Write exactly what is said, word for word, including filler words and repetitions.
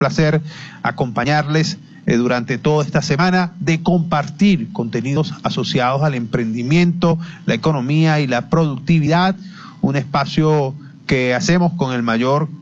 placer acompañarles eh, durante toda esta semana, de compartir contenidos asociados al emprendimiento, la economía y la productividad, un espacio que hacemos con el mayor